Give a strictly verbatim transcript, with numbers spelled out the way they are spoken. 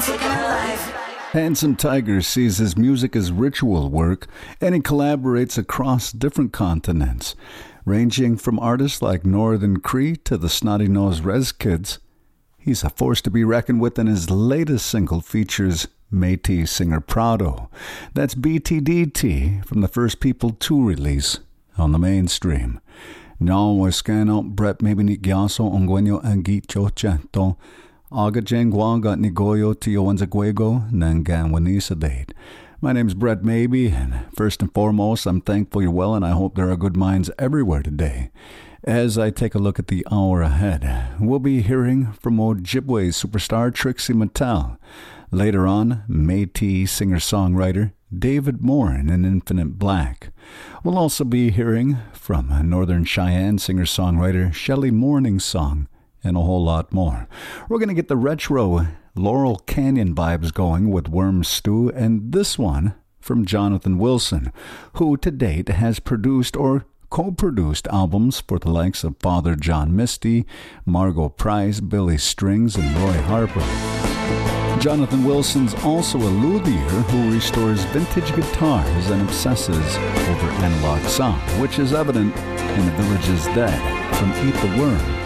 Handsome Tiger sees his music as ritual work, and he collaborates across different continents, ranging from artists like Northern Cree to the snotty-nosed Rez Kids. He's a force to be reckoned with, and his latest single features Métis singer Prado. That's B T D T from the First People two release on the mainstream. Now we're scanning Brett maybe ni gyaso ongwenyo angi chochato. Aga jengwanga nigoyo tio wanzaguego nangan wanisa date. My name's Brett Maybe, and first and foremost, I'm thankful you're well, and I hope there are good minds everywhere today. As I take a look at the hour ahead, we'll be hearing from Ojibwe superstar Trixie Mattel. Later on, Métis singer-songwriter David Morin in Infinite Black. We'll also be hearing from Northern Cheyenne singer-songwriter Shelley Morningsong, and a whole lot more. We're going to get the retro Laurel Canyon vibes going with Worm Stew, and this one from Jonathan Wilson, who to date has produced or co-produced albums for the likes of Father John Misty, Margot Price, Billy Strings, and Roy Harper. Jonathan Wilson's also a luthier who restores vintage guitars and obsesses over analog sound, which is evident in The Village is Dead from Eat the Worm.